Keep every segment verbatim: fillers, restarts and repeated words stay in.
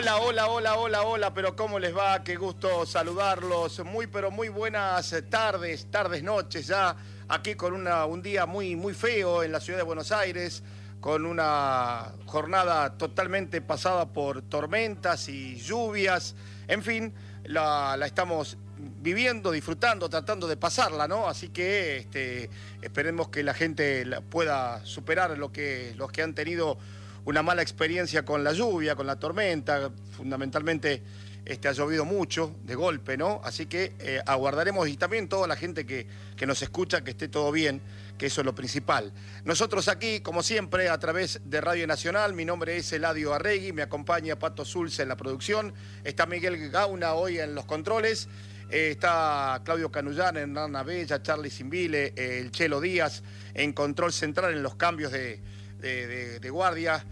Hola, hola, hola, hola, hola, pero ¿cómo les va? Qué gusto saludarlos. Muy, pero muy buenas tardes, tardes, noches ya, aquí con una, un día muy, muy feo en la ciudad de Buenos Aires, con una jornada totalmente pasada por tormentas y lluvias. En fin, la, la estamos viviendo, disfrutando, tratando de pasarla, ¿no? Así que este, esperemos que la gente la pueda superar lo que, los que han tenido una mala experiencia con la lluvia, con la tormenta. Fundamentalmente este, ha llovido mucho de golpe, ¿no? Así que eh, aguardaremos, y también toda la gente que, que nos escucha, que esté todo bien, que eso es lo principal. Nosotros aquí, como siempre, a través de Radio Nacional, mi nombre es Eladio Arregui, me acompaña Pato Zulce en la producción, está Miguel Gauna hoy en los controles, eh, está Claudio Canullán, Hernán Bella, Charlie Simbile, eh, el Chelo Díaz en control central en los cambios de... De, de, de guardia,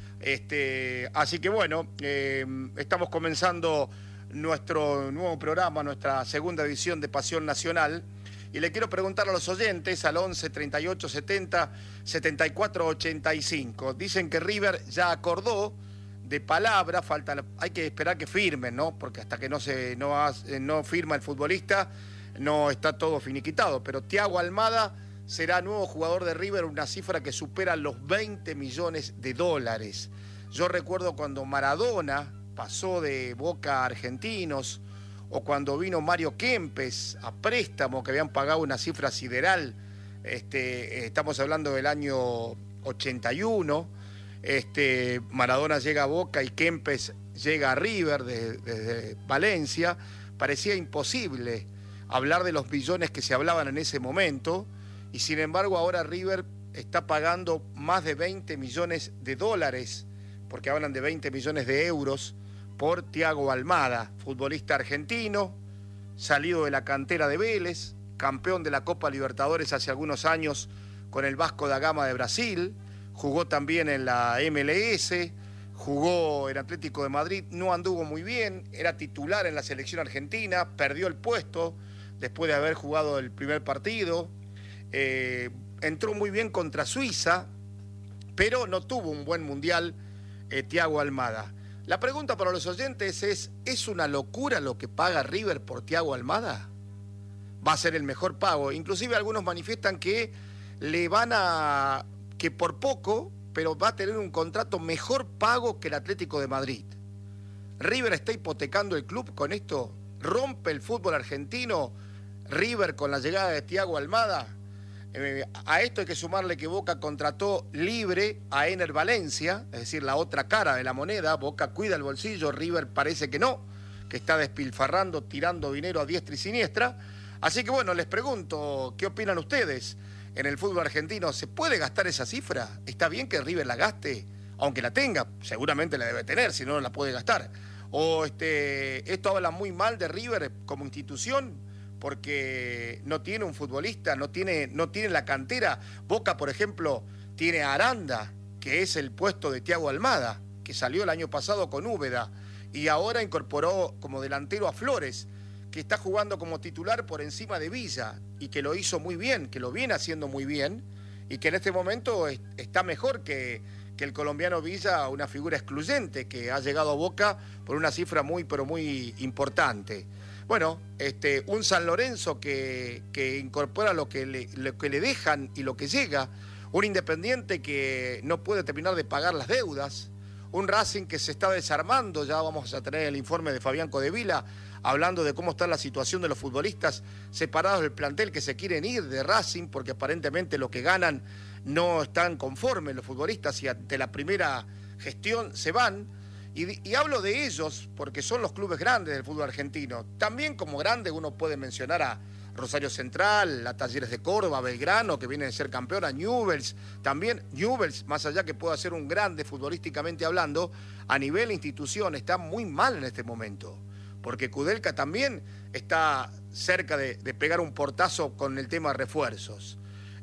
este, así que bueno, eh, estamos comenzando nuestro nuevo programa, nuestra segunda edición de Pasión Nacional, y le quiero preguntar a los oyentes al once, treinta y ocho, setenta, setenta y cuatro, ochenta y cinco. Dicen que River ya acordó de palabra, falta, hay que esperar que firmen, ¿no? Porque hasta que no se no, hace, no firma el futbolista no está todo finiquitado, pero Thiago Almada será nuevo jugador de River, una cifra que supera los veinte millones de dólares. Yo recuerdo cuando Maradona pasó de Boca a Argentinos, o cuando vino Mario Kempes a préstamo, que habían pagado una cifra sideral. Este, estamos hablando del año ochenta y uno. Este, Maradona llega a Boca y Kempes llega a River desde, desde Valencia. Parecía imposible hablar de los millones que se hablaban en ese momento. Y sin embargo ahora River está pagando más de veinte millones de dólares, porque hablan de veinte millones de euros, por Thiago Almada, futbolista argentino, salido de la cantera de Vélez, campeón de la Copa Libertadores hace algunos años con el Vasco da Gama de Brasil, jugó también en la M L S, jugó en Atlético de Madrid, no anduvo muy bien, era titular en la selección argentina, perdió el puesto después de haber jugado el primer partido. Eh, entró muy bien contra Suiza, pero no tuvo un buen mundial eh, Thiago Almada. La pregunta para los oyentes es, ¿es una locura lo que paga River por Thiago Almada? Va a ser el mejor pago. Inclusive algunos manifiestan que le van a... que por poco, pero va a tener un contrato mejor pago que el Atlético de Madrid. River está hipotecando el club con esto. ¿Rompe el fútbol argentino River con la llegada de Thiago Almada? Eh, a esto hay que sumarle que Boca contrató libre a Ener Valencia, es decir, la otra cara de la moneda. Boca cuida el bolsillo, River parece que no, que está despilfarrando, tirando dinero a diestra y siniestra. Así que bueno, les pregunto, ¿qué opinan ustedes? En el fútbol argentino, ¿se puede gastar esa cifra? ¿Está bien que River la gaste? Aunque la tenga, seguramente la debe tener, si no, no la puede gastar. O este, esto habla muy mal de River como institución, porque no tiene un futbolista, no tiene, no tiene la cantera. Boca, por ejemplo, tiene a Aranda, que es el puesto de Thiago Almada, que salió el año pasado con Úbeda, y ahora incorporó como delantero a Flores, que está jugando como titular por encima de Villa, y que lo hizo muy bien, que lo viene haciendo muy bien, y que en este momento es, está mejor que, que el colombiano Villa, una figura excluyente, que ha llegado a Boca por una cifra muy, pero muy importante. Bueno, este, un San Lorenzo que, que incorpora lo que, le, lo que le dejan y lo que llega, un Independiente que no puede terminar de pagar las deudas, un Racing que se está desarmando. Ya vamos a tener el informe de Fabián Codevila hablando de cómo está la situación de los futbolistas separados del plantel que se quieren ir de Racing, porque aparentemente lo que ganan no están conformes los futbolistas y ante la primera gestión se van. Y, y hablo de ellos porque son los clubes grandes del fútbol argentino. También como grandes uno puede mencionar a Rosario Central, a Talleres de Córdoba, Belgrano, que viene de ser campeón, a Newell's. También Newell's, más allá que pueda ser un grande futbolísticamente hablando, a nivel institución está muy mal en este momento. Porque Kudelka también está cerca de, de pegar un portazo con el tema de refuerzos.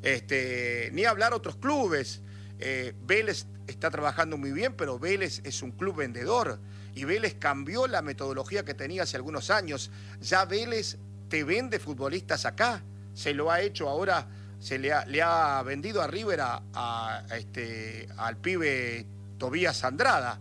Este, ni hablar otros clubes. Eh, Vélez está trabajando muy bien, pero Vélez es un club vendedor y Vélez cambió la metodología que tenía hace algunos años. Ya Vélez te vende futbolistas acá, se lo ha hecho ahora, se le ha, le ha vendido a River a, a, a este, al pibe Tobías Andrada.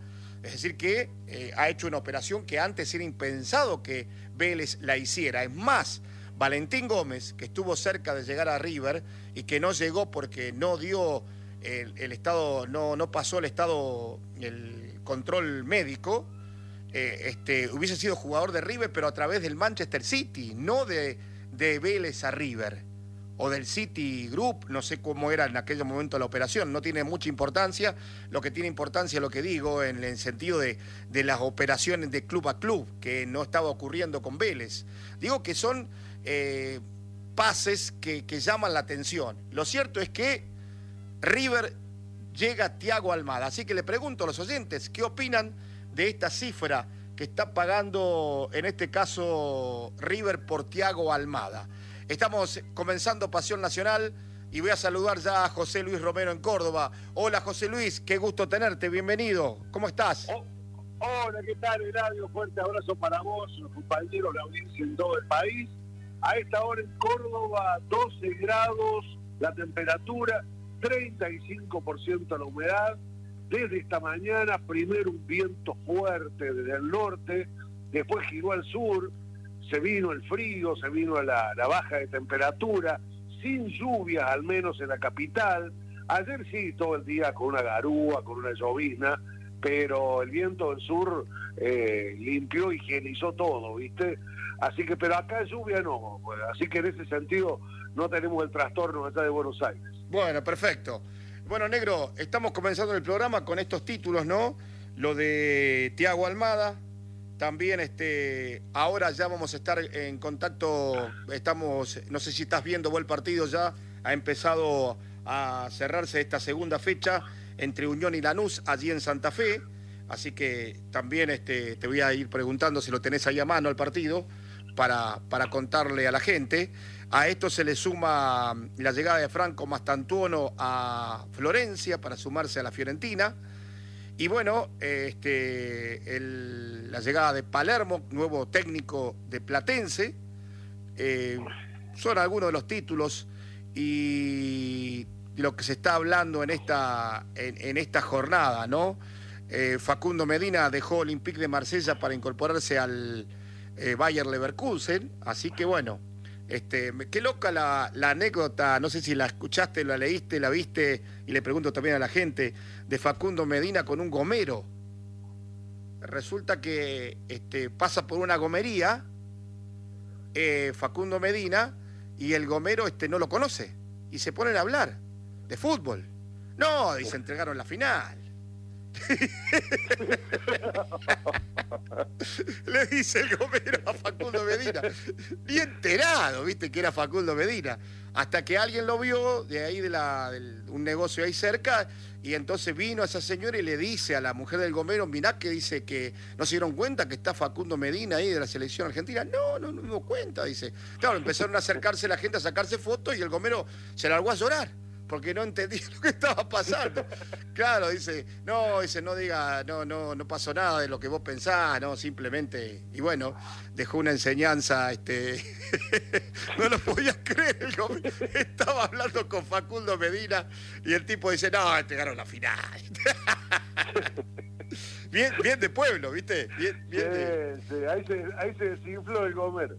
Es decir, que eh, ha hecho una operación que antes era impensado que Vélez la hiciera. Es más, Valentín Gómez, que estuvo cerca de llegar a River y que no llegó porque no dio el, el estado, no, no pasó el estado, el control médico, eh, este, hubiese sido jugador de River, pero a través del Manchester City, no de, de Vélez a River. O del City Group, no sé cómo era en aquel momento la operación, no tiene mucha importancia. Lo que tiene importancia es lo que digo en el sentido de, de las operaciones de club a club, que no estaba ocurriendo con Vélez. Digo que son eh, pases que, que llaman la atención. Lo cierto es que River llega a Thiago Almada, así que le pregunto a los oyentes, ¿qué opinan de esta cifra que está pagando en este caso River por Thiago Almada? Estamos comenzando Pasión Nacional y voy a saludar ya a José Luis Romero en Córdoba. Hola José Luis, qué gusto tenerte, bienvenido. ¿Cómo estás? Oh, hola, ¿qué tal, Eladio? Fuerte abrazo para vos, los compañeros, la audiencia en todo el país. A esta hora en Córdoba, doce grados, la temperatura, treinta y cinco por ciento la humedad. Desde esta mañana, primero un viento fuerte desde el norte, después giró al sur. Se vino el frío, se vino la, la baja de temperatura, sin lluvias al menos en la capital. Ayer sí, todo el día con una garúa, con una llovizna, pero el viento del sur eh, limpió, higienizó todo, ¿viste? Así que, pero acá lluvia no, así que en ese sentido no tenemos el trastorno allá de Buenos Aires. Bueno, perfecto. Bueno, Negro, estamos comenzando el programa con estos títulos, ¿no? Lo de Thiago Almada. También este, ahora ya vamos a estar en contacto, estamos, no sé si estás viendo vos el partido ya, ha empezado a cerrarse esta segunda fecha entre Unión y Lanús allí en Santa Fe, así que también este, te voy a ir preguntando si lo tenés ahí a mano el partido para, para contarle a la gente. A esto se le suma la llegada de Franco Mastantuono a Florencia para sumarse a la Fiorentina. Y bueno, este, el, la llegada de Palermo, nuevo técnico de Platense, eh, son algunos de los títulos y lo que se está hablando en esta, en, en esta jornada, ¿no? Eh, Facundo Medina dejó Olympique de Marsella para incorporarse al eh, Bayer Leverkusen, así que bueno, este, qué loca la, la anécdota, no sé si la escuchaste, la leíste, la viste, y le pregunto también a la gente, de Facundo Medina con un gomero. Resulta que este, pasa por una gomería eh, Facundo Medina y el gomero este, no lo conoce y se ponen a hablar de fútbol. No, dice, entregaron la final. Le dice el gomero a Facundo Medina, ni enterado, viste que era Facundo Medina, hasta que alguien lo vio de ahí de, la, de un negocio ahí cerca, y entonces vino a esa señora y le dice a la mujer del gomero, mirá que dice que no se dieron cuenta que está Facundo Medina ahí de la selección argentina. No, no, no me dio cuenta, dice. Claro, empezaron a acercarse la gente a sacarse fotos y el gomero se largó a llorar porque no entendía lo que estaba pasando. Claro, dice, no, dice, no diga, no, no, no pasó nada de lo que vos pensás, no, simplemente, y bueno, dejó una enseñanza, este, no lo podías creer, el gomero estaba hablando con Facundo Medina y el tipo dice, no, entregaron la final. Bien, bien de pueblo, ¿viste? Bien, bien sí, de... sí, ahí se, ahí se desinfló el gomero.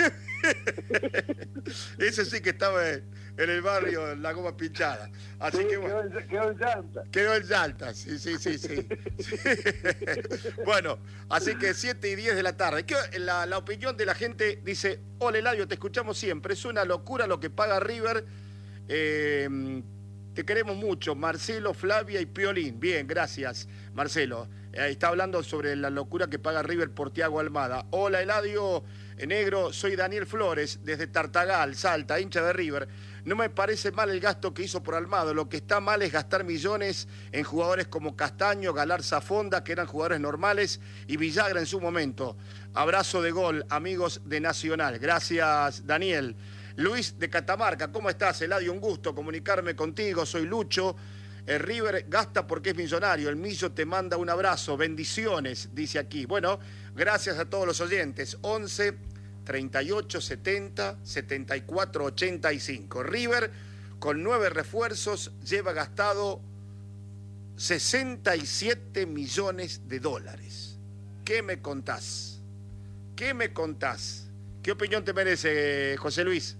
Ese sí que estaba en, en el barrio, en la goma pinchada. Así sí, que bueno. Quedó en, quedó en llanta. Quedó en llanta, sí, sí, sí, sí. Sí. Bueno, así que siete y diez de la tarde. ¿Qué, la, la opinión de la gente dice, hola Eladio, te escuchamos siempre. Es una locura lo que paga River. Eh, te queremos mucho. Marcelo, Flavia y Piolín. Bien, gracias, Marcelo. Ahí está hablando sobre la locura que paga River por Thiago Almada. Hola Eladio Negro, soy Daniel Flores, desde Tartagal, Salta, hincha de River. No me parece mal el gasto que hizo por Almada, lo que está mal es gastar millones en jugadores como Castaño, Galarza, Fonda, que eran jugadores normales, y Villagra en su momento. Abrazo de gol, amigos de Nacional. Gracias, Daniel. Luis de Catamarca, ¿cómo estás, Eladio? Un gusto comunicarme contigo, soy Lucho. El River gasta porque es millonario. El Millo te manda un abrazo. Bendiciones, dice aquí. Bueno, gracias a todos los oyentes. once, treinta y ocho, setenta, setenta y cuatro, ochenta y cinco. River, con nueve refuerzos, lleva gastado sesenta y siete millones de dólares. ¿Qué me contás? ¿Qué me contás? ¿Qué opinión te merece, José Luis?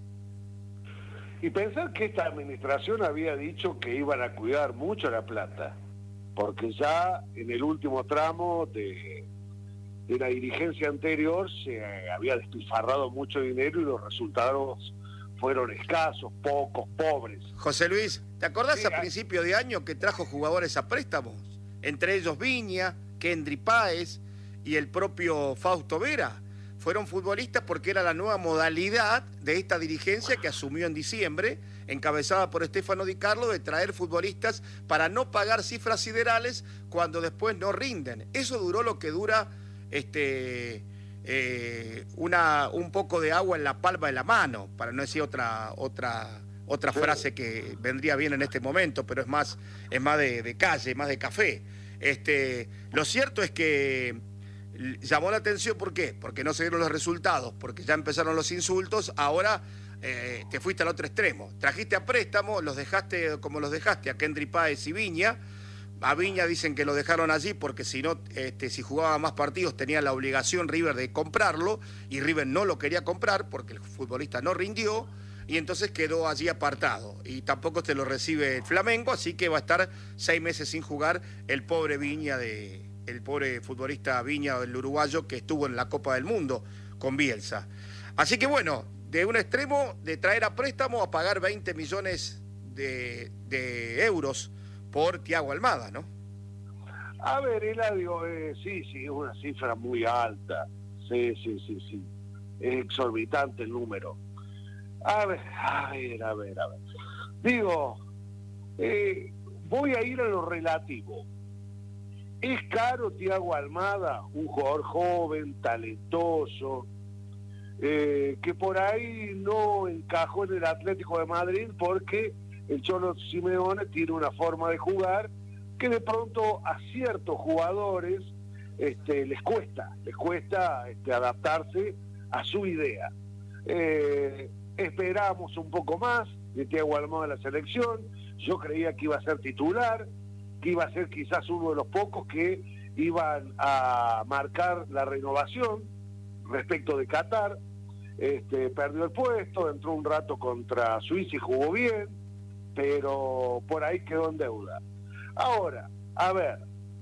Y pensar que esta administración había dicho que iban a cuidar mucho la plata, porque ya en el último tramo de, de la dirigencia anterior se había despilfarrado mucho dinero y los resultados fueron escasos, pocos, pobres. José Luis, ¿te acordás Sí, a principio de año que trajo jugadores a préstamos? Entre ellos Viña, Kendry Páez y el propio Fausto Vera. Fueron futbolistas porque era la nueva modalidad de esta dirigencia que asumió en diciembre, encabezada por Stefano Di Carlo, de traer futbolistas para no pagar cifras siderales cuando después no rinden. Eso duró lo que dura este, eh, una, un poco de agua en la palma de la mano, para no decir otra, otra, otra frase que vendría bien en este momento, pero es más, es más de, de calle, más de café. Este, lo cierto es que llamó la atención, ¿por qué? Porque no se dieron los resultados, porque ya empezaron los insultos, ahora eh, te fuiste al otro extremo. Trajiste a préstamo, los dejaste como los dejaste, a Kendry Páez y Viña. A Viña dicen que lo dejaron allí porque si no, este, si jugaba más partidos tenía la obligación River de comprarlo, y River no lo quería comprar porque el futbolista no rindió, y entonces quedó allí apartado. Y tampoco te lo recibe el Flamengo, así que va a estar seis meses sin jugar el pobre Viña de... el pobre futbolista Viña, el uruguayo, que estuvo en la Copa del Mundo con Bielsa. Así que bueno, de un extremo de traer a préstamo a pagar veinte millones de, de euros por Thiago Almada, ¿no? A ver, Eladio, eh, sí, sí, es una cifra muy alta. Sí, sí, sí, sí. Es exorbitante el número. A ver, a ver, a ver, a ver. Digo, eh, voy a ir a lo relativo. ¿Es caro Thiago Almada, un jugador joven, talentoso, eh, que por ahí no encajó en el Atlético de Madrid porque el Cholo Simeone tiene una forma de jugar que de pronto a ciertos jugadores este, les cuesta, les cuesta este, adaptarse a su idea? Eh, esperamos un poco más de Thiago Almada en la selección. Yo creía que iba a ser titular, que iba a ser quizás uno de los pocos que iban a marcar la renovación respecto de Qatar. Este, perdió el puesto, entró un rato contra Suiza y jugó bien, pero por ahí quedó en deuda. Ahora, a ver,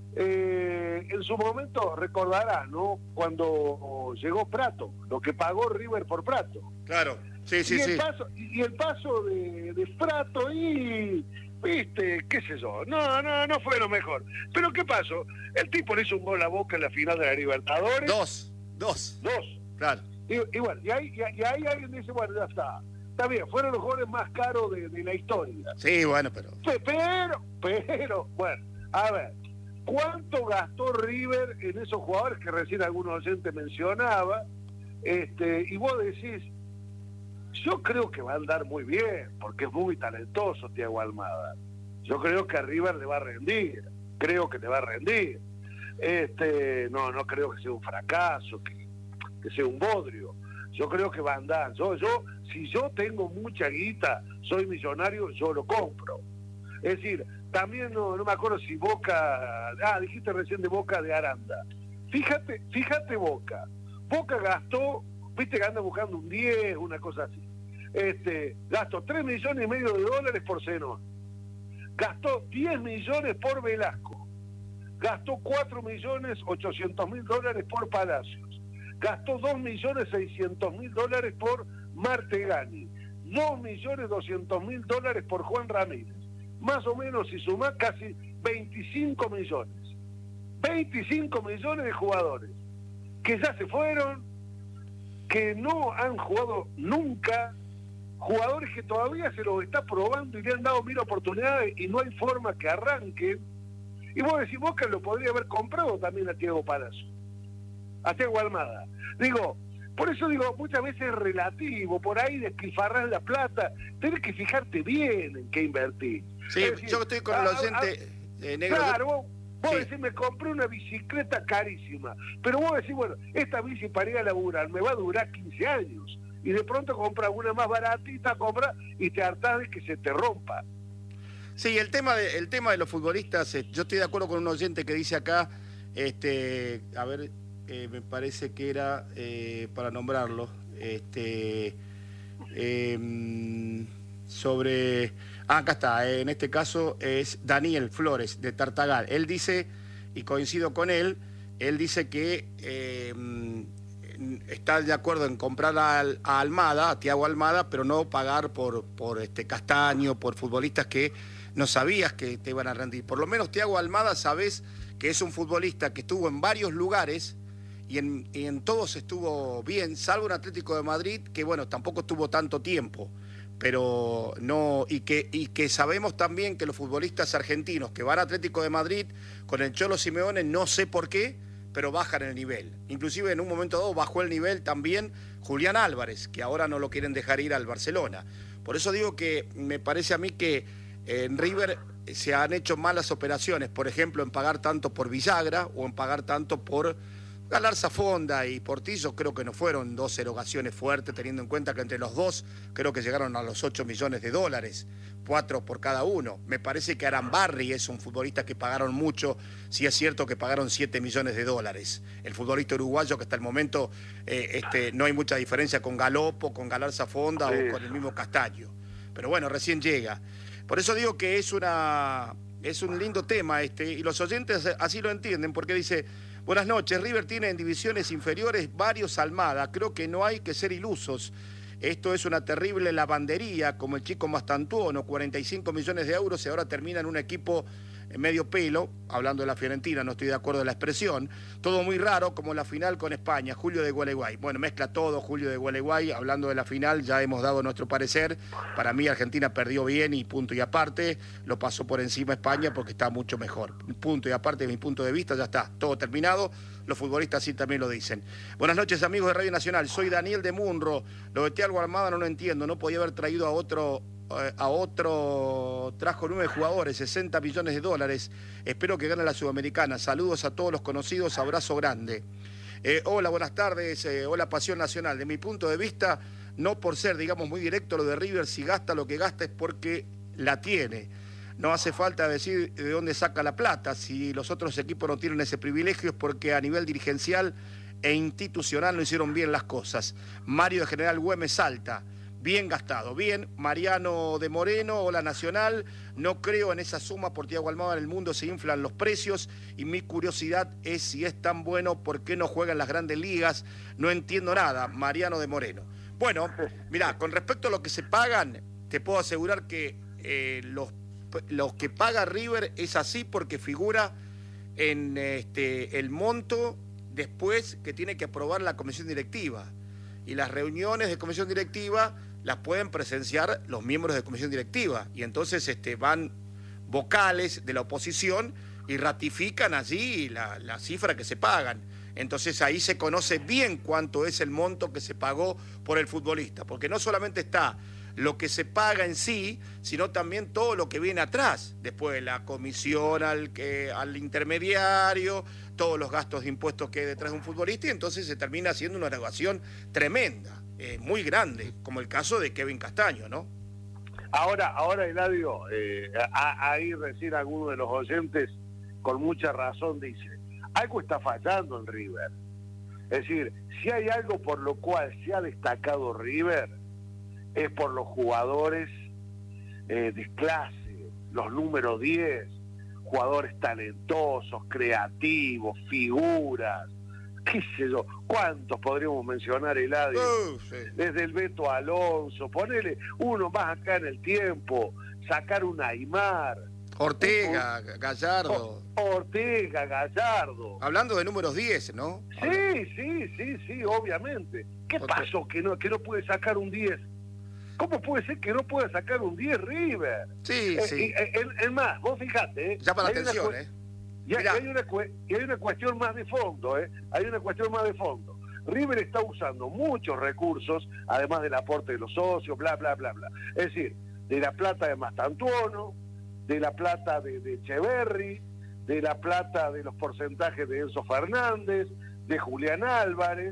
eh, en su momento recordará, ¿no?, cuando llegó Prato, lo que pagó River por Prato. Claro, sí, sí, y el sí. Paso, y el paso de, de Prato y... viste, qué sé yo, no, no, no fue lo mejor. Pero ¿qué pasó? El tipo le hizo un gol a Boca en la final de la Libertadores. Dos, dos. Dos. Claro. Y, y bueno, y ahí, y, y ahí alguien dice, bueno, ya está. Está bien, fueron los goles más caros de, de la historia. Sí, bueno, pero... Pero, pero, bueno, a ver, ¿cuánto gastó River en esos jugadores que recién algún oyente mencionaba? Este, y vos decís, yo creo que va a andar muy bien, porque es muy talentoso Thiago Almada. Yo creo que a River le va a rendir, creo que le va a rendir. Este, no, no creo que sea un fracaso, que, que sea un bodrio. Yo creo que va a andar. Yo, yo, si yo tengo mucha guita, soy millonario, yo lo compro. Es decir, también no, no me acuerdo si Boca, ah, dijiste recién de Boca de Aranda. Fíjate, fíjate Boca. Boca gastó, viste que anda buscando un diez, una cosa así. Este, gastó tres millones y medio de dólares por Zenón. Gastó diez millones por Velasco. Gastó cuatro millones ochocientos mil dólares por Palacios. Gastó dos millones seiscientos mil dólares por Martegani. dos millones doscientos mil dólares por Juan Ramírez. Más o menos, si sumás, casi veinticinco millones. veinticinco millones de jugadores que ya se fueron, que no han jugado nunca, jugadores que todavía se los está probando y le han dado mil oportunidades y no hay forma que arranquen. Y vos decís, Boca lo podría haber comprado también a Thiago Palacio, a Thiago Almada. Digo, por eso digo, muchas veces es relativo, por ahí despilfarrás la plata, tenés que fijarte bien en qué invertir. Sí, es decir, yo estoy con el a, oyente a, eh, negro. Claro, vos, vos Sí. decís, me compré una bicicleta carísima, pero vos decís, bueno, esta bici para ir a laburar me va a durar quince años, y de pronto compras una más baratita, compras y te hartás de que se te rompa. Sí, el tema de, el tema de los futbolistas, eh, yo estoy de acuerdo con un oyente que dice acá, este, a ver, eh, me parece que era, eh, para nombrarlo, este, eh, sobre, ah, acá está, eh, en este caso es Daniel Flores, de Tartagal. Él dice, y coincido con él, él dice que eh, está de acuerdo en comprar a, a Almada, a Thiago Almada, pero no pagar por, por este Castaño, por futbolistas que no sabías que te iban a rendir. Por lo menos Thiago Almada sabés que es un futbolista que estuvo en varios lugares y en, y en todos estuvo bien, salvo en Atlético de Madrid, que bueno, tampoco estuvo tanto tiempo, pero no, y que, y que sabemos también que los futbolistas argentinos que van a Atlético de Madrid con el Cholo Simeone, no sé por qué, pero bajan el nivel. Inclusive en un momento dado bajó el nivel también Julián Álvarez, que ahora no lo quieren dejar ir al Barcelona. Por eso digo que me parece a mí que en River se han hecho malas operaciones, por ejemplo, en pagar tanto por Villagra o en pagar tanto por Galarza Fonda y Portillo. Creo que no fueron dos erogaciones fuertes, teniendo en cuenta que entre los dos creo que llegaron a los ocho millones de dólares, cuatro por cada uno. Me parece que Arambarri es un futbolista que pagaron mucho, sí es cierto que pagaron siete millones de dólares. El futbolista uruguayo que hasta el momento eh, este, no hay mucha diferencia con Galopo, con Galarza Fonda, sí, o con el mismo Castaño. Pero bueno, recién llega. Por eso digo que es una es un lindo tema este, y los oyentes así lo entienden, porque dice: buenas noches, River tiene en divisiones inferiores varios Almada, creo que no hay que ser ilusos. Esto es una terrible lavandería, como el chico Mastantuono, cuarenta y cinco millones de euros y ahora termina en un equipo en medio pelo, hablando de la Fiorentina, no estoy de acuerdo en la expresión. Todo muy raro, como la final con España, Julio de Gualeguay. Bueno, mezcla todo, Julio de Gualeguay, hablando de la final, ya hemos dado nuestro parecer. Para mí Argentina perdió bien y punto y aparte, lo pasó por encima España porque está mucho mejor. Punto y aparte, de mi punto de vista, ya está, todo terminado. Los futbolistas sí también lo dicen. Buenas noches, amigos de Radio Nacional, soy Daniel de Munro. Lo de Thiago Almada no lo entiendo, no podía haber traído a otro... a otro, trajo nueve jugadores, sesenta millones de dólares, espero que gane la Sudamericana, saludos a todos los conocidos, abrazo grande. Eh, hola, buenas tardes, eh, hola Pasión Nacional, de mi punto de vista, no por ser, digamos, muy directo lo de River, si gasta lo que gasta es porque la tiene, no hace falta decir de dónde saca la plata, si los otros equipos no tienen ese privilegio es porque a nivel dirigencial e institucional no hicieron bien las cosas. Mario de General Güemes Salta. Bien gastado, bien. Mariano de Moreno, hola Nacional, no creo en esa suma por Thiago Almada, en el mundo se inflan los precios y mi curiosidad es si es tan bueno, ¿por qué no juega en las grandes ligas? No entiendo nada, Mariano de Moreno. Bueno, mirá, con respecto a lo que se pagan, te puedo asegurar que eh, los, los que paga River es así porque figura en este, el monto después que tiene que aprobar la comisión directiva. Y las reuniones de comisión directiva las pueden presenciar los miembros de comisión directiva y entonces este, van vocales de la oposición y ratifican allí la, la cifra que se pagan. Entonces ahí se conoce bien cuánto es el monto que se pagó por el futbolista, porque no solamente está lo que se paga en sí, sino también todo lo que viene atrás, después la comisión al, que, al intermediario, todos los gastos de impuestos que hay detrás de un futbolista, y entonces se termina haciendo una erogación tremenda, eh, muy grande, como el caso de Kevin Castaño, ¿no? Ahora, ahora Eladio, eh, ahí recién alguno de los oyentes con mucha razón dice, algo está fallando en River. Es decir, si hay algo por lo cual se ha destacado River, es por los jugadores eh, de clase, los número diez, jugadores talentosos, creativos, figuras, qué sé yo, ¿cuántos podríamos mencionar, Eladio? Uh, sí. Desde el Beto Alonso, ponerle uno más acá en el tiempo, sacar un Aymar. Ortega, un, Gallardo. Ortega, Gallardo. Hablando de números diez, ¿no? Sí, Hablando. sí, sí, sí, obviamente. ¿Qué Ortega. pasó que no, que no puede sacar un diez? ¿Cómo puede ser que no pueda sacar un diez River? Sí, eh, sí. Es eh, eh, más, vos fijate, ¿eh? Llama la atención, ¿eh? Y hay, hay, una, y hay una cuestión más de fondo, ¿eh? Hay una cuestión más de fondo. River está usando muchos recursos, además del aporte de los socios, bla, bla, bla, bla. Es decir, de la plata de Mastantuono, de la plata de, de Echeverri, de la plata de los porcentajes de Enzo Fernández, de Julián Álvarez,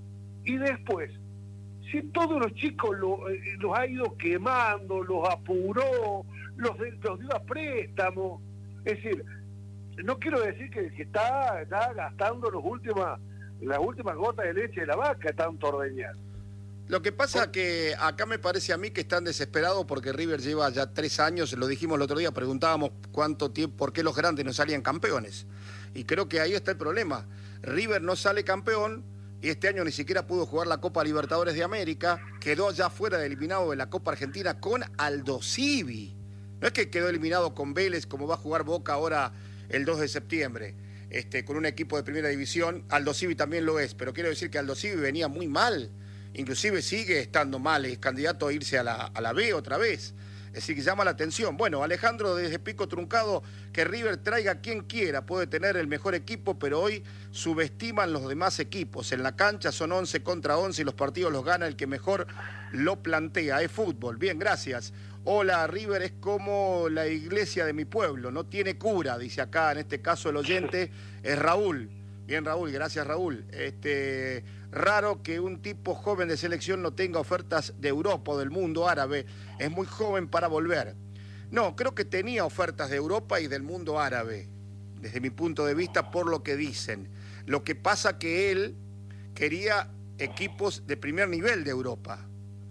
y después, si todos los chicos lo, eh, los ha ido quemando, los apuró, los, de, los dio a préstamo. Es decir, no quiero decir que, que está, está gastando los últimas, las últimas gotas de leche de la vaca, tanto ordeñar. Lo que pasa que acá me parece a mí que están desesperados porque River lleva ya tres años, lo dijimos el otro día, preguntábamos cuánto tiempo, por qué los grandes no salían campeones. Y creo que ahí está el problema. River no sale campeón y este año ni siquiera pudo jugar la Copa Libertadores de América, quedó ya fuera de eliminado de la Copa Argentina con Aldosivi. No es que quedó eliminado con Vélez como va a jugar Boca ahora el dos de septiembre, este, con un equipo de primera división. Aldosivi también lo es, pero quiero decir que Aldosivi venía muy mal. Inclusive sigue estando mal, es candidato a irse a la, a la B otra vez. Es decir, que llama la atención. Bueno, Alejandro desde Pico Truncado, que River traiga a quien quiera, puede tener el mejor equipo, pero hoy subestiman los demás equipos. En la cancha son once contra once y los partidos los gana el que mejor lo plantea. Es fútbol. Bien, gracias. Hola, River es como la iglesia de mi pueblo, no tiene cura, dice acá, en este caso el oyente es Raúl. Bien, Raúl, gracias, Raúl. Este... Raro que un tipo joven de selección no tenga ofertas de Europa o del mundo árabe. Es muy joven para volver. No, creo que tenía ofertas de Europa y del mundo árabe, desde mi punto de vista, por lo que dicen. Lo que pasa que él quería equipos de primer nivel de Europa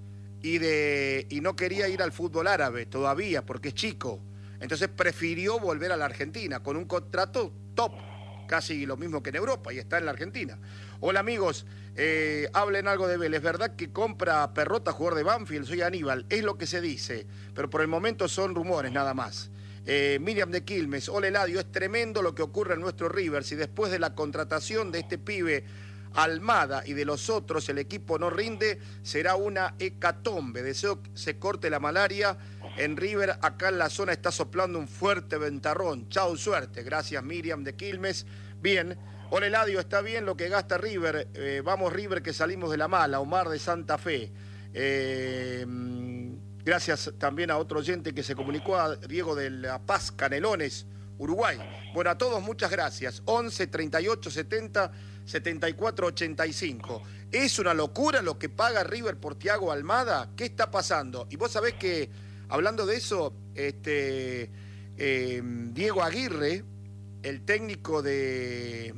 y, de, y no quería ir al fútbol árabe todavía, porque es chico. Entonces prefirió volver a la Argentina con un contrato top, casi lo mismo que en Europa, y está en la Argentina. Hola amigos, eh, hablen algo de Vélez. ¿Verdad que compra Perrota, jugador de Banfield? Soy Aníbal, es lo que se dice, pero por el momento son rumores nada más. Eh, Miriam de Quilmes, hola Eladio, es tremendo lo que ocurre en nuestro River. Si después de la contratación de este pibe Almada y de los otros el equipo no rinde, será una hecatombe. Deseo que se corte la malaria en River. Acá en la zona está soplando un fuerte ventarrón. Chau, suerte. Gracias Miriam de Quilmes. Bien. Hola Eladio, está bien lo que gasta River. Eh, vamos River que salimos de la mala. Omar de Santa Fe. Eh, gracias también a otro oyente que se comunicó, a Diego de La Paz, Canelones, Uruguay. Bueno, a todos muchas gracias. once, treinta y ocho, setenta, setenta y cuatro, ochenta y cinco. ¿Es una locura lo que paga River por Thiago Almada? ¿Qué está pasando? Y vos sabés que, hablando de eso, este, eh, Diego Aguirre, el técnico de...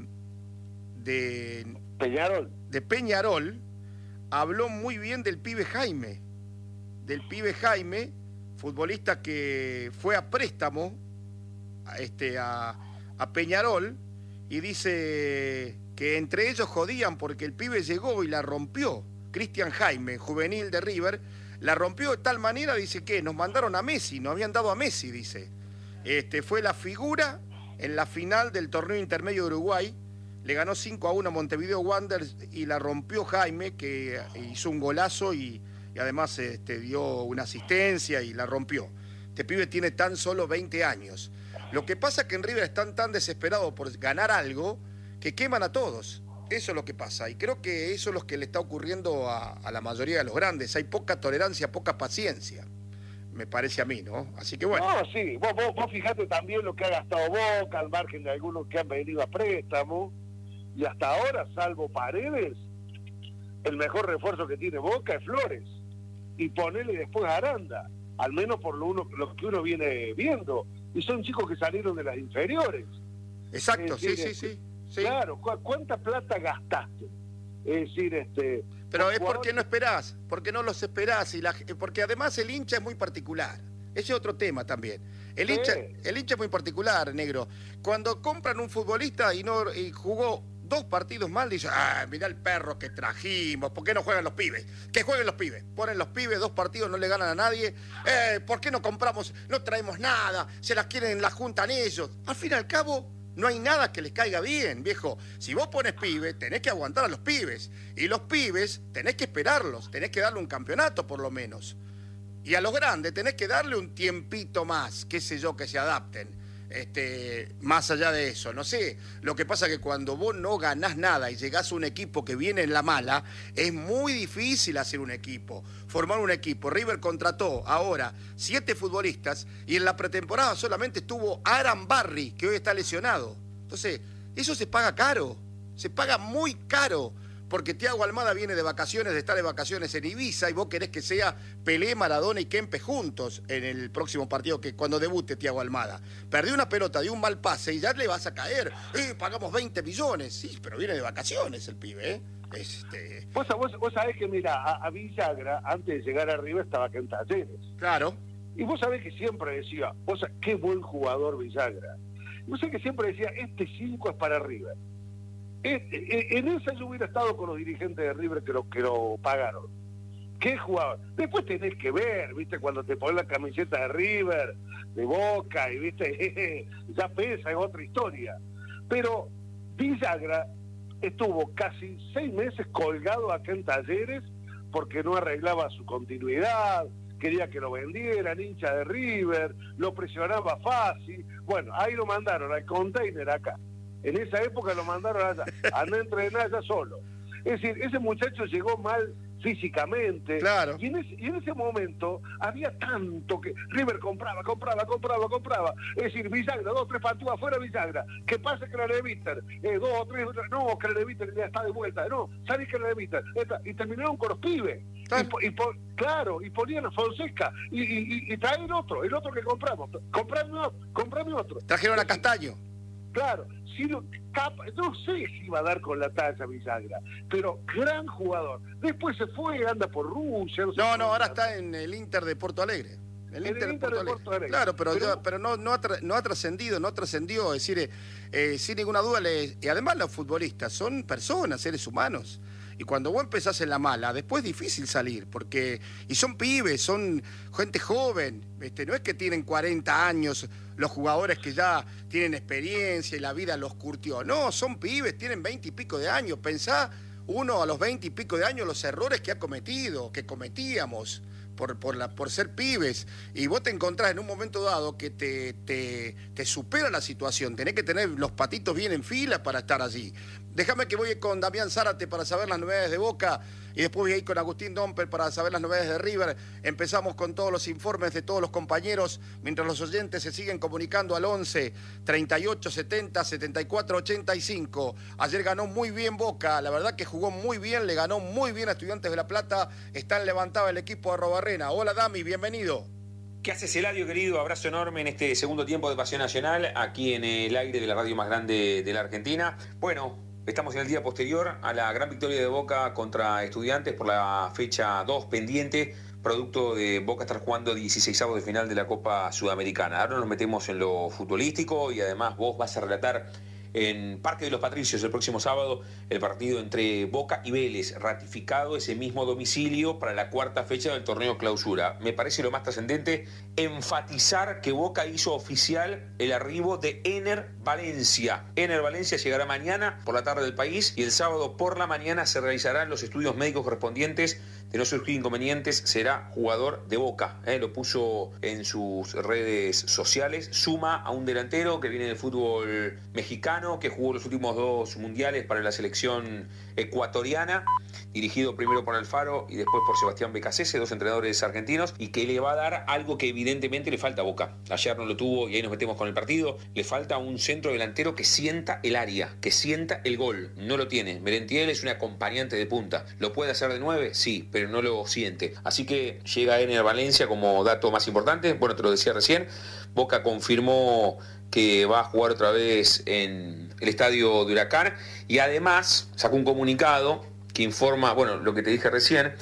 De Peñarol. de Peñarol, habló muy bien del pibe Jaime, del pibe Jaime, futbolista que fue a préstamo a, este, a, a Peñarol, y dice que entre ellos jodían porque el pibe llegó y la rompió. Cristian Jaime, juvenil de River, la rompió de tal manera, dice que nos mandaron a Messi, nos habían dado a Messi, dice. Este, fue la figura en la final del torneo intermedio de Uruguay. Le ganó cinco a uno a Montevideo Wanderers y la rompió Jaime, que hizo un golazo y, y además este, dio una asistencia y la rompió. Este pibe tiene tan solo veinte años. Lo que pasa es que en River están tan desesperados por ganar algo que queman a todos. Eso es lo que pasa. Y creo que eso es lo que le está ocurriendo a, a la mayoría de los grandes. Hay poca tolerancia, poca paciencia. Me parece a mí, ¿no? Así que bueno. No, sí. Vos, vos, vos fijate también lo que ha gastado Boca, al margen de algunos que han venido a préstamo. Y hasta ahora, salvo Paredes, el mejor refuerzo que tiene Boca es Flores. Y ponele después a Aranda, al menos por lo, uno, lo que uno viene viendo. Y son chicos que salieron de las inferiores. Exacto, decir, sí, sí, este, sí, sí. Claro, ¿cu ¿cuánta plata gastaste? Es decir, este... Pero es jugador... porque no esperás, porque no los esperás. Y la, porque además el hincha es muy particular. Ese es otro tema también. El, sí. hincha, el hincha es muy particular, negro. Cuando compran un futbolista y, no, y jugó dos partidos mal, dicen, ah, mirá el perro que trajimos, ¿por qué no juegan los pibes? Que jueguen los pibes. Ponen los pibes, dos partidos, no le ganan a nadie. Eh, ¿Por qué no compramos, no traemos nada? Se las quieren, las juntan ellos. Al fin y al cabo, no hay nada que les caiga bien, viejo. Si vos pones pibes, tenés que aguantar a los pibes. Y los pibes, tenés que esperarlos, tenés que darle un campeonato por lo menos. Y a los grandes tenés que darle un tiempito más, qué sé yo, que se adapten. Este, más allá de eso, no sé, lo que pasa es que cuando vos no ganás nada y llegás a un equipo que viene en la mala, es muy difícil hacer un equipo, formar un equipo. River contrató ahora siete futbolistas y en la pretemporada solamente estuvo Aran Barry, que hoy está lesionado. Entonces, eso se paga caro, se paga muy caro, porque Thiago Almada viene de vacaciones, de estar de vacaciones en Ibiza, y vos querés que sea Pelé, Maradona y Kempe juntos en el próximo partido, que cuando debute Thiago Almada. Perdió una pelota, dio un mal pase y ya le vas a caer. Eh, pagamos veinte millones. Sí, pero viene de vacaciones el pibe, ¿eh? Este... Vos, vos, vos sabés que, mira, a, a Villagra, antes de llegar arriba, estaba acá en Talleres. Claro. Y vos sabés que siempre decía, vos sabés, qué buen jugador Villagra. Y vos sabés que siempre decía, este cinco es para River. Este, en esa yo hubiera estado con los dirigentes de River que lo, que lo pagaron. ¿Qué jugador? Después tenés que ver, viste, cuando te pones la camiseta de River, de Boca, y viste, ya pesa, es otra historia. Pero Villagra estuvo casi seis meses colgado acá en Talleres porque no arreglaba su continuidad, quería que lo vendieran, hincha de River, lo presionaba fácil. Bueno, ahí lo mandaron al container acá. En esa época lo mandaron allá, a no entrenar allá solo. Es decir, ese muchacho llegó mal físicamente. Claro. Y en, ese, y en ese momento había tanto que River compraba, compraba, compraba, compraba. Es decir, Villagra, dos, tres partidos afuera, Villagra. ¿Qué pasa que la Leviter? Eh, dos, tres, no, que la Leviter ya está de vuelta. No, ¿sabes que la Leviter? Y terminaron con los pibes. Y, y, claro, y ponían a Fonseca y, y, y traen otro, el otro que compramos. Comprame otro, comprame otro. Trajeron a Castaño. Claro, si no, capa, no sé si iba a dar con la talla Villagra, pero gran jugador. Después se fue, anda por Rusia. No, sé no, no, ahora está en el Inter de Porto Alegre. El Inter, el Inter de, Porto, de Porto Alegre. Claro, pero, pero, pero no, no, ha tra, no ha trascendido, no ha trascendido. Es decir, eh, sin ninguna duda, le, y además los futbolistas son personas, seres humanos. Y cuando vos empezás en la mala, después es difícil salir, porque y son pibes, son gente joven, este, no es que tienen cuarenta años los jugadores que ya tienen experiencia y la vida los curtió, no, son pibes, tienen veinte y pico de años. Pensá uno a los veinte y pico de años los errores que ha cometido, que cometíamos por, por, la, por ser pibes, y vos te encontrás en un momento dado que te, te, te supera la situación, tenés que tener los patitos bien en fila para estar allí. Déjame que voy con Damián Zárate para saber las novedades de Boca, y después voy a ir con Agustín Domper para saber las novedades de River. Empezamos con todos los informes de todos los compañeros, mientras los oyentes se siguen comunicando al once, treinta y ocho, setenta, setenta y cuatro, ochenta y cinco. Ayer ganó muy bien Boca, la verdad que jugó muy bien, le ganó muy bien a Estudiantes de La Plata. Están levantado el equipo de Arrobarrena. Hola Dami, bienvenido. ¿Qué haces, Eladio, querido? Abrazo enorme en este segundo tiempo de Pasión Nacional, aquí en el aire de la radio más grande de la Argentina. Bueno, estamos en el día posterior a la gran victoria de Boca contra Estudiantes por la fecha dos pendiente, producto de Boca estar jugando dieciseisavos de final de la Copa Sudamericana. Ahora nos metemos en lo futbolístico y además vos vas a relatar en Parque de los Patricios el próximo sábado el partido entre Boca y Vélez, ratificado ese mismo domicilio para la cuarta fecha del torneo clausura. Me parece lo más trascendente enfatizar que Boca hizo oficial el arribo de Ener Valencia. Ener Valencia llegará mañana por la tarde del país y el sábado por la mañana se realizarán los estudios médicos correspondientes. De no surgir inconvenientes, será jugador de Boca. Eh, lo puso en sus redes sociales. Suma a un delantero que viene del fútbol mexicano, que jugó los últimos dos mundiales para la selección ecuatoriana, dirigido primero por Alfaro y después por Sebastián Becasese, dos entrenadores argentinos, y que le va a dar algo que evidentemente le falta a Boca. Ayer no lo tuvo y ahí nos metemos con el partido. Le falta un centro delantero que sienta el área, que sienta el gol. No lo tiene. Merentiel es un acompañante de punta. ¿Lo puede hacer de nueve? Sí, pero no lo siente. Así que llega Ener Valencia como dato más importante. Bueno, te lo decía recién. Boca confirmó que va a jugar otra vez en el estadio de Huracán y además sacó un comunicado que informa, bueno, lo que te dije recién,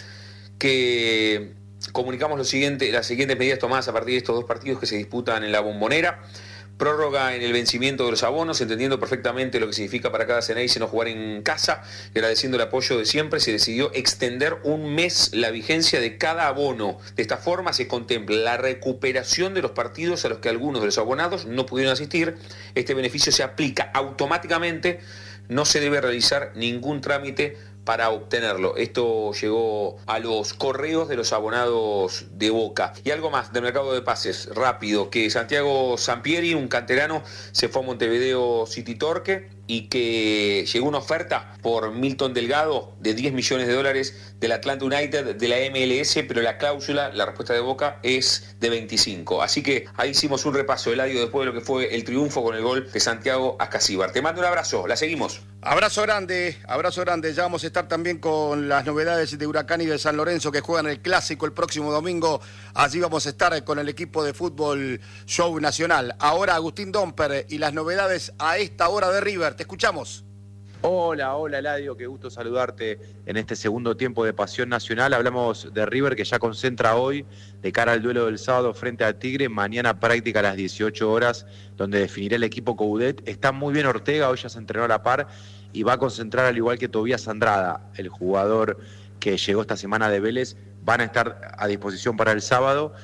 que comunicamos lo siguiente, las siguientes medidas tomadas a partir de estos dos partidos que se disputan en la Bombonera. Prórroga en el vencimiento de los abonos, entendiendo perfectamente lo que significa para cada Ceneice no jugar en casa, y agradeciendo el apoyo de siempre, se decidió extender un mes la vigencia de cada abono. De esta forma se contempla la recuperación de los partidos a los que algunos de los abonados no pudieron asistir. Este beneficio se aplica automáticamente, no se debe realizar ningún trámite para obtenerlo. Esto llegó a los correos de los abonados de Boca. Y algo más del mercado de pases, rápido, que Santiago Sampieri, un canterano, se fue a Montevideo City Torque y que llegó una oferta por Milton Delgado de diez millones de dólares del Atlanta United de la M L S, pero la cláusula, la respuesta de Boca, es de veinticinco. Así que ahí hicimos un repaso, Eladio, después de lo que fue el triunfo con el gol de Santiago Ascacíbar. Te mando un abrazo, la seguimos. Abrazo grande, abrazo grande. Ya vamos a estar también con las novedades de Huracán y de San Lorenzo que juegan el Clásico el próximo domingo. Allí vamos a estar con el equipo de fútbol Show Nacional. Ahora Agustín Domper y las novedades a esta hora de River. Te escuchamos. Hola, hola Eladio, qué gusto saludarte en este segundo tiempo de Pasión Nacional. Hablamos de River que ya concentra hoy de cara al duelo del sábado frente al Tigre. Mañana práctica a las dieciocho horas, donde definirá el equipo Coudet. Está muy bien Ortega, hoy ya se entrenó a la par y va a concentrar al igual que Tobías Andrada, el jugador que llegó esta semana de Vélez. Van a estar a disposición para el sábado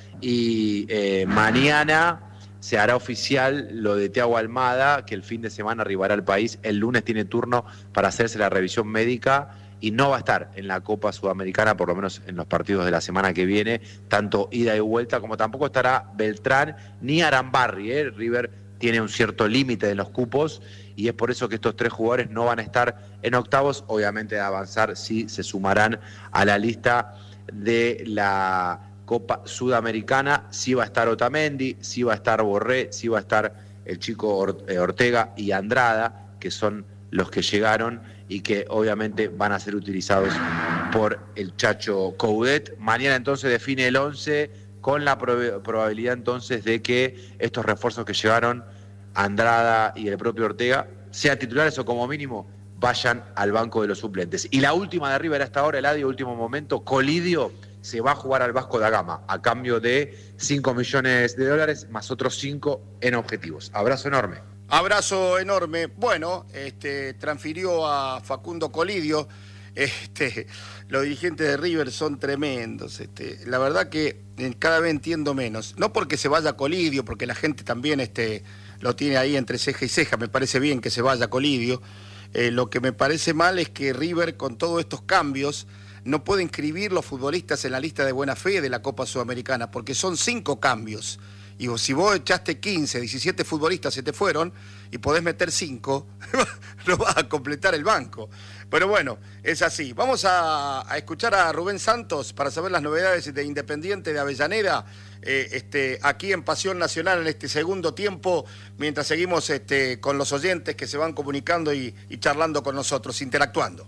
y eh, mañana se hará oficial lo de Thiago Almada, que el fin de semana arribará al país. El lunes tiene turno para hacerse la revisión médica y no va a estar en la Copa Sudamericana, por lo menos en los partidos de la semana que viene, tanto ida y vuelta, como tampoco estará Beltrán ni Arambarri. ¿eh? River tiene un cierto límite de los cupos y es por eso que estos tres jugadores no van a estar en octavos. Obviamente de avanzar sí se sumarán a la lista de la Copa Sudamericana. Sí va a estar Otamendi, sí va a estar Borré, sí va a estar el chico Ortega y Andrada, que son los que llegaron y que obviamente van a ser utilizados por el Chacho Coudet. Mañana entonces define el once con la prob- probabilidad entonces de que estos refuerzos que llegaron, Andrada y el propio Ortega, sean titulares o como mínimo vayan al banco de los suplentes. Y la última de River hasta ahora, Eladio, último momento, Colidio se va a jugar al Vasco da Gama a cambio de cinco millones de dólares más otros cinco en objetivos. Abrazo enorme. Abrazo enorme. Bueno, este, transfirió a Facundo Colidio. Este, los dirigentes de River son tremendos. Este, la verdad que cada vez entiendo menos. No porque se vaya Colidio, porque la gente también este, lo tiene ahí entre ceja y ceja. Me parece bien que se vaya Colidio. Eh, lo que me parece mal es que River, con todos estos cambios, no puede inscribir los futbolistas en la lista de buena fe de la Copa Sudamericana, porque son cinco cambios. Y si vos echaste quince, diecisiete futbolistas se te fueron y podés meter cinco, no vas a completar el banco. Pero bueno, es así. Vamos a, a escuchar a Rubén Santos para saber las novedades de Independiente de Avellaneda, eh, este, aquí en Pasión Nacional en este segundo tiempo, mientras seguimos este, con los oyentes que se van comunicando y, y charlando con nosotros, interactuando.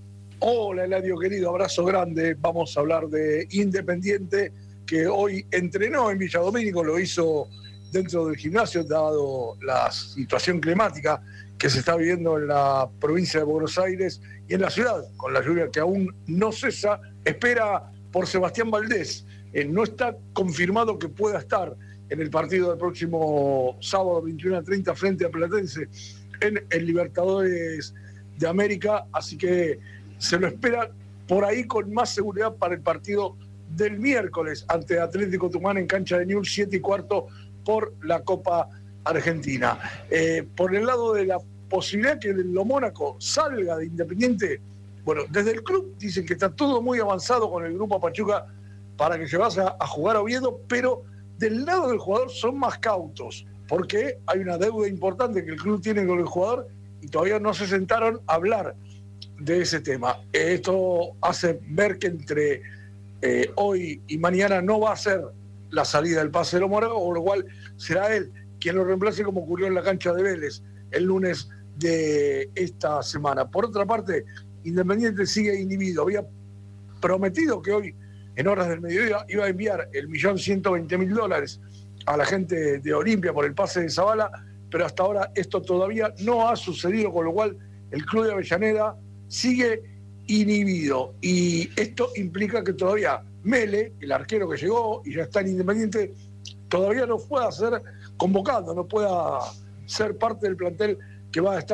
Hola Eladio querido, abrazo grande. Vamos a hablar de Independiente, que hoy entrenó en Villa Domínico, lo hizo dentro del gimnasio, dado la situación climática que se está viviendo en la provincia de Buenos Aires y en la ciudad, con la lluvia que aún no cesa. Espera por Sebastián Valdés. Eh, no está confirmado que pueda estar en el partido del próximo sábado veintiuno a treinta frente a Platense en el Libertadores de América, así que se lo espera por ahí con más seguridad para el partido del miércoles ante Atlético Tucumán en cancha de Newell's, siete y cuarto por la Copa Argentina. Eh, por el lado de la posibilidad que lo Mónaco salga de Independiente, bueno, desde el club dicen que está todo muy avanzado con el grupo Pachuca para que se vaya a jugar a Oviedo, pero del lado del jugador son más cautos, porque hay una deuda importante que el club tiene con el jugador y todavía no se sentaron a hablar de ese tema. Esto hace ver que entre eh, hoy y mañana no va a ser la salida del pase de lo Mónaco, por lo cual será él quien lo reemplace, como ocurrió en la cancha de Vélez el lunes de esta semana. Por otra parte, Independiente sigue inhibido. Había prometido que hoy, en horas del mediodía, iba a enviar el millón ciento veinte mil dólares a la gente de Olimpia por el pase de Zavala, pero hasta ahora esto todavía no ha sucedido, con lo cual el club de Avellaneda sigue inhibido. Y esto implica que todavía Mele, el arquero que llegó y ya está en Independiente, todavía no pueda ser convocado, no pueda ser parte del plantel que va a estar